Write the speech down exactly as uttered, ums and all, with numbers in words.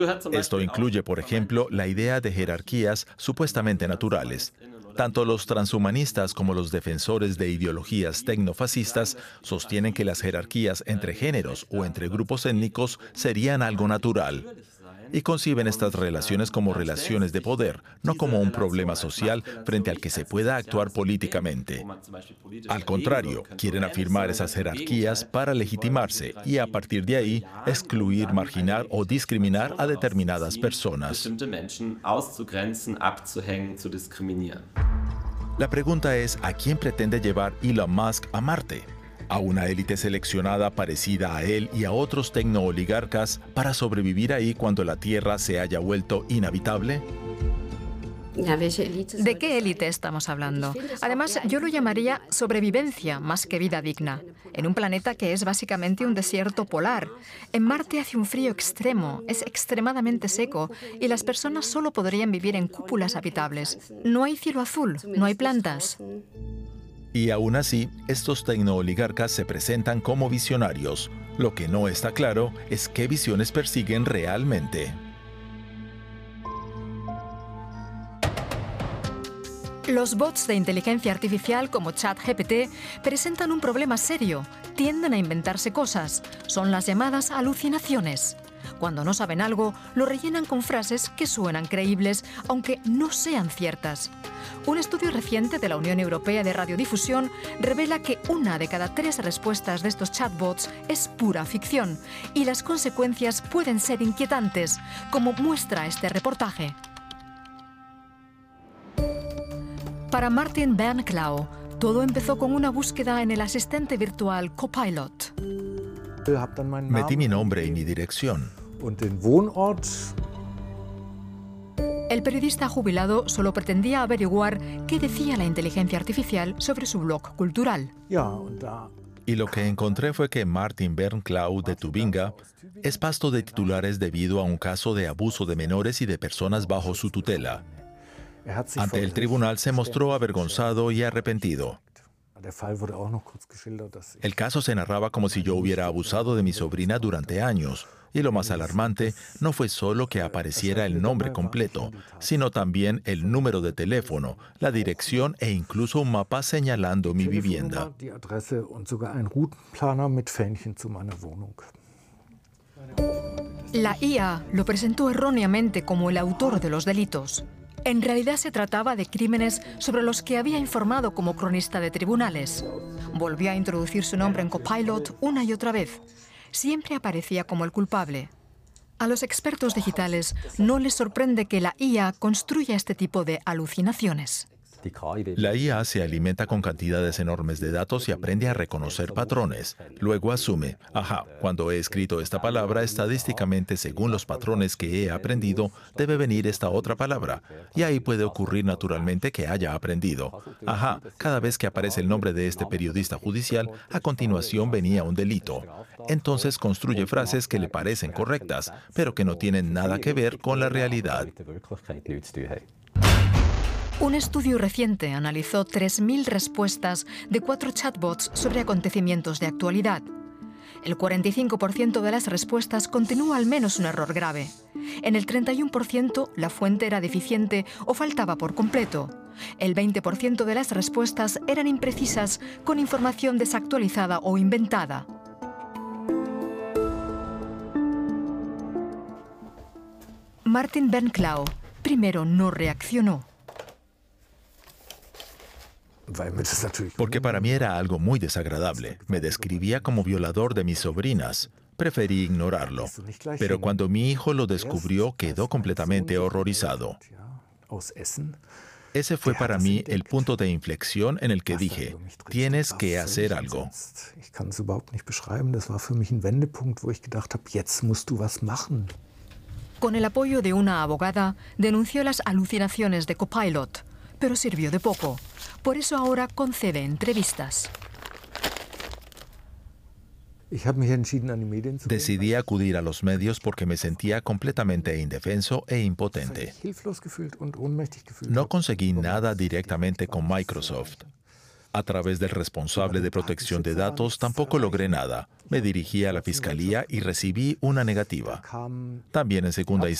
Esto incluye, por ejemplo, la idea de jerarquías supuestamente naturales. Tanto los transhumanistas como los defensores de ideologías tecnofascistas sostienen que las jerarquías entre géneros o entre grupos étnicos serían algo natural, y conciben estas relaciones como relaciones de poder, no como un problema social frente al que se pueda actuar políticamente. Al contrario, quieren afirmar esas jerarquías para legitimarse y a partir de ahí excluir, marginar o discriminar a determinadas personas. La pregunta es, ¿a quién pretende llevar Elon Musk a Marte? ¿A una élite seleccionada parecida a él y a otros tecnooligarcas para sobrevivir ahí cuando la Tierra se haya vuelto inhabitable? ¿De qué élite estamos hablando? Además, yo lo llamaría sobrevivencia más que vida digna, en un planeta que es básicamente un desierto polar. En Marte hace un frío extremo, es extremadamente seco y las personas solo podrían vivir en cúpulas habitables. No hay cielo azul, no hay plantas. Y aún así, estos tecnooligarcas se presentan como visionarios. Lo que no está claro es qué visiones persiguen realmente. Los bots de inteligencia artificial como ChatGPT presentan un problema serio. Tienden a inventarse cosas. Son las llamadas alucinaciones. Cuando no saben algo, lo rellenan con frases que suenan creíbles, aunque no sean ciertas. Un estudio reciente de la Unión Europea de Radiodifusión revela que una de cada tres respuestas de estos chatbots es pura ficción, y las consecuencias pueden ser inquietantes, como muestra este reportaje. Para Martin Bernklau, todo empezó con una búsqueda en el asistente virtual Copilot. Metí mi nombre y mi dirección. El periodista jubilado solo pretendía averiguar qué decía la inteligencia artificial sobre su blog cultural. Y lo que encontré fue que Martin Bernklau de Tubinga es pasto de titulares debido a un caso de abuso de menores y de personas bajo su tutela. Ante el tribunal se mostró avergonzado y arrepentido. El caso se narraba como si yo hubiera abusado de mi sobrina durante años. Y lo más alarmante no fue solo que apareciera el nombre completo, sino también el número de teléfono, la dirección e incluso un mapa señalando mi vivienda. La I A lo presentó erróneamente como el autor de los delitos. En realidad se trataba de crímenes sobre los que había informado como cronista de tribunales. Volvió a introducir su nombre en Copilot una y otra vez. Siempre aparecía como el culpable. A los expertos digitales no les sorprende que la I A construya este tipo de alucinaciones. La I A se alimenta con cantidades enormes de datos y aprende a reconocer patrones. Luego asume, ajá, cuando he escrito esta palabra, estadísticamente, según los patrones que he aprendido, debe venir esta otra palabra. Y ahí puede ocurrir naturalmente que haya aprendido. Ajá, cada vez que aparece el nombre de este periodista judicial, a continuación venía un delito. Entonces construye frases que le parecen correctas, pero que no tienen nada que ver con la realidad. Un estudio reciente analizó tres mil respuestas de cuatro chatbots sobre acontecimientos de actualidad. El cuarenta y cinco por ciento de las respuestas continúa al menos un error grave. En el treinta y uno por ciento la fuente era deficiente o faltaba por completo. El veinte por ciento de las respuestas eran imprecisas, con información desactualizada o inventada. Martin Bernklau primero no reaccionó. Porque para mí era algo muy desagradable. Me describía como violador de mis sobrinas. Preferí ignorarlo. Pero cuando mi hijo lo descubrió, quedó completamente horrorizado. Ese fue para mí el punto de inflexión en el que dije, tienes que hacer algo. Con el apoyo de una abogada, denunció las alucinaciones de Copilot, pero sirvió de poco. Por eso ahora concede entrevistas. Decidí acudir a los medios porque me sentía completamente indefenso e impotente. No conseguí nada directamente con Microsoft. A través del responsable de protección de datos tampoco logré nada. Me dirigí a la fiscalía y recibí una negativa. También en segunda instancia,